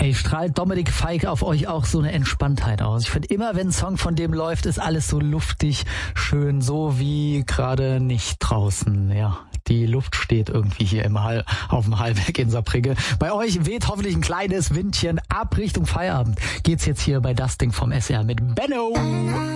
Ey, strahlt Dominik Feick auf euch auch so eine Entspanntheit aus? Ich finde immer, wenn ein Song von dem läuft, ist alles so luftig, schön, so wie gerade nicht draußen. Ja, die Luft steht irgendwie hier auf dem Hallberg in Saarbrücke. Bei euch weht hoffentlich ein kleines Windchen ab Richtung Feierabend. Geht's jetzt hier bei Das Ding vom SR mit Benno.